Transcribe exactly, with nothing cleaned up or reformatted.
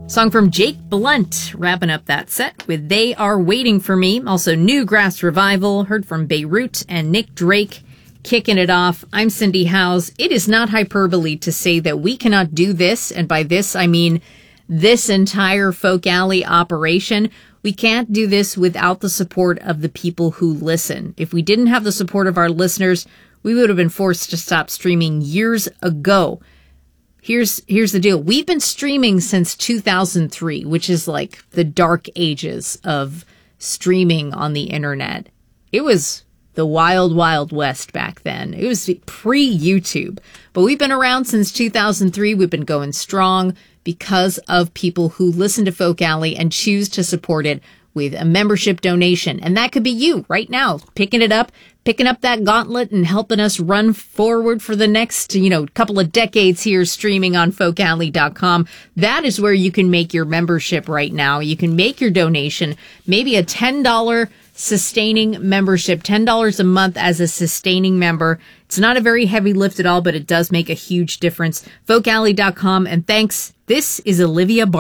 Song from Jake Blunt, wrapping up that set with They Are Waiting for Me. Also, Newgrass Revival, heard from Beirut and Nick Drake, kicking it off. I'm Cindy Howes. It is not hyperbole to say that we cannot do this, and by this I mean this entire Folk Alley operation. We can't do this without the support of the people who listen. If we didn't have the support of our listeners, we would have been forced to stop streaming years ago. Here's here's the deal. We've been streaming since two thousand three, which is like the dark ages of streaming on the internet. It was the wild, wild west back then. It was pre-YouTube. But we've been around since two thousand three. We've been going strong because of people who listen to Folk Alley and choose to support it with a membership donation. And that could be you right now, picking it up, picking up that gauntlet and helping us run forward for the next, you know, couple of decades here streaming on folk alley dot com. That is where you can make your membership right now. You can make your donation, maybe a ten dollars sustaining membership, ten dollars a month as a sustaining member. It's not a very heavy lift at all, but it does make a huge difference. folk alley dot com. And thanks. This is Olivia Bar-